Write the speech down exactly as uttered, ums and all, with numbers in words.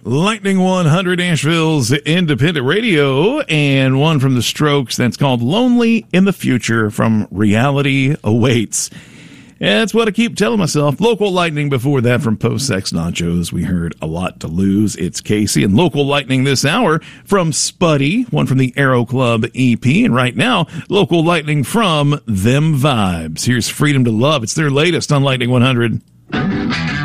Lightning one hundred, Asheville's independent radio, and one from the Strokes that's called Lonely in the Future from Reality Awaits. That's what I keep telling myself. Local Lightning before that from Post Sex Nachos. We heard A Lot to Lose. It's Casey. And Local Lightning this hour from Spuddy, one from the Aero Club E P. And right now, Local Lightning from Them Vibes. Here's Freedom to Love. It's their latest on Lightning one hundred.